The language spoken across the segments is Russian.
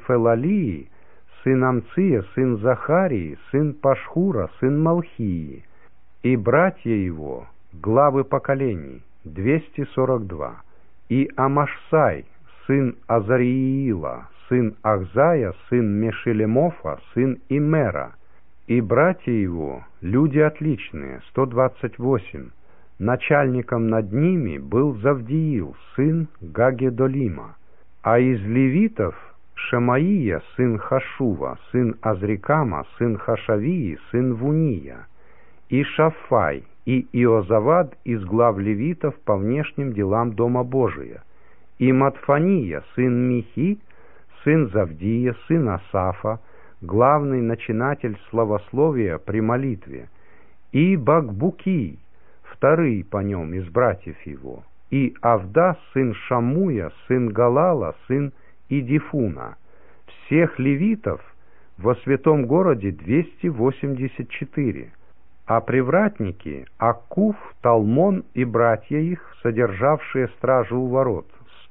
Фелалии, сын Амция, сын Захарии, сын Пашхура, сын Малхии, и братья его, главы поколений, 242, и Амашсай, сын Азариила, сын Ахзая, сын Мешелемофа, сын Имера, и братья его, люди отличные, 128. Начальником над ними был Завдиил, сын Гагедолима. А из левитов Шемаия, сын Хашува, сын Азрикама, сын Хашавии, сын Вуния, и Шафай, и Иозавад из глав левитов по внешним делам Дома Божия, и Матфания, сын Михи, сын Завдия, сын Асафа, главный начинатель славословия при молитве, и Бакбукий, вторый по нем из братьев его, и Авда, сын Шамуя, сын Галала, сын Идифуна. Всех левитов во святом городе 284, а привратники Аккуф, Талмон и братья их, содержавшие стражу у ворот,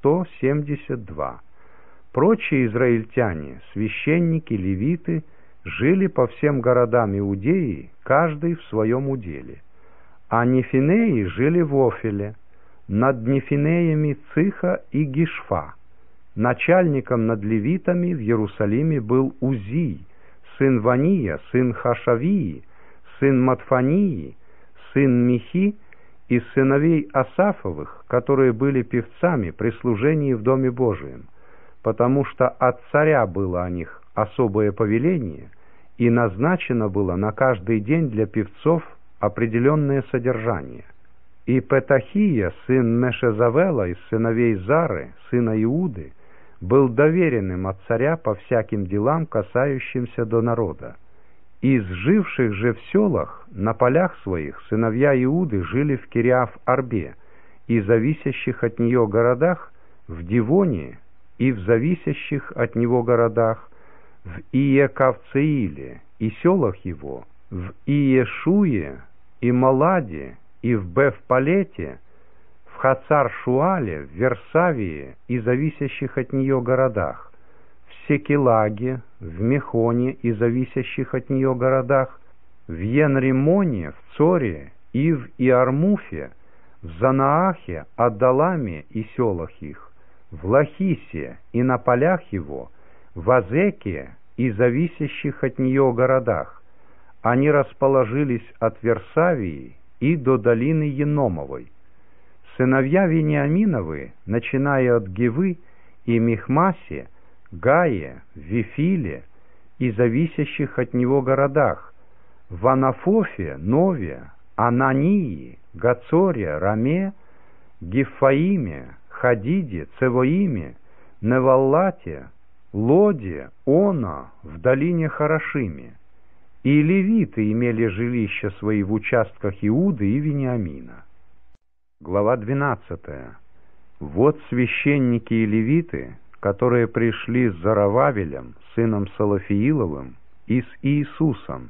172. Прочие израильтяне, священники, левиты, жили по всем городам Иудеи, каждый в своем уделе. А нефинеи жили в Офеле, над нефинеями Циха и Гишфа. Начальником над левитами в Иерусалиме был Узий, сын Вания, сын Хашавии, сын Матфании, сын Михи, из сыновей Асафовых, которые были певцами при служении в Доме Божием, потому что от царя было о них особое повеление, и назначено было на каждый день для певцов определенное содержание. И Петахия, сын Мешезавела из сыновей Зары, сына Иуды, был доверенным от царя по всяким делам, касающимся до народа. Из живших же в селах, на полях своих, сыновья Иуды жили в Кириаф-Арбе, и зависящих от нее городах, в Дивоне, и в зависящих от него городах, в Иекавцеиле и селах его, в Иешуе и Маладе, и в Бефпалете, в Хацар-Шуале, в Версавии и зависящих от нее городах, в Секелаге, в Мехоне и зависящих от нее городах, в Енримоне, в Цоре и в Иармуфе, в Занаахе, Аддаламе и селах их, в Лахисе и на полях его, в Азеке и зависящих от нее городах. Они расположились от Версавии и до долины Еномовой. Сыновья Вениаминовы, начиная от Гевы и Михмасе, Гае, Вифиле и зависящих от него городах, в Анафофе, Нове, Анании, Гацоре, Раме, Гифаиме, Хадиде, Цевоиме, Неваллате, Лоде, Она, в долине Харашиме. И левиты имели жилища свои в участках Иуды и Вениамина. Глава 12. Вот священники и левиты, которые пришли с Зарававелем, сыном Салафииловым, и с Иисусом,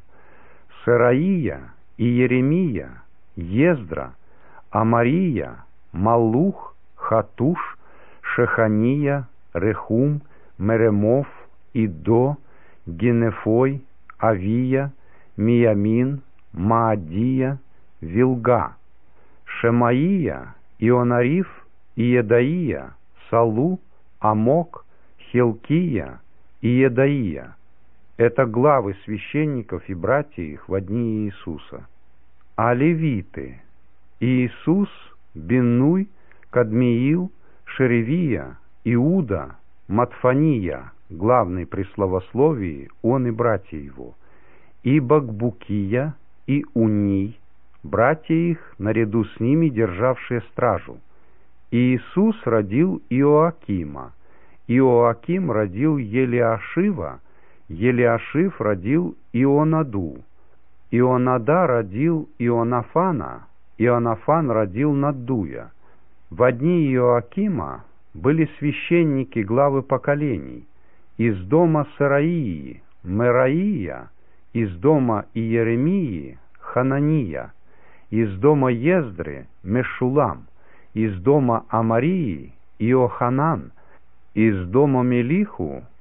Сараия и Еремия, Ездра, Амария, Малух, Хатуш, Шехания, Рехум, Меремов, Идо, Генефой, Авия, Миямин, Маадия, Вилга, Шемаия, Ионариф, Иедаия, Салу, Амок, Хилкия и Едаия. Это главы священников и братья их во дни Иисуса. А левиты: Иисус, Биннуй, Кадмиил, Шеревия, Иуда, Матфания, главный при славословии, он и братья его, и Бакбукия, и Уний, братья их, наряду с ними державшие стражу. И Иисус родил Иоакима, Иоаким родил Елиашива, Елиашив родил Ионаду, Ионада родил Ионафана, Ионафан родил Наддуя. В дни Иоакима были священники главы поколений: из дома Сараии Мераия, из дома Иеремии Ханания, из дома Ездры Мешулам, из дома Амарии Иоханан, из дома Мелиху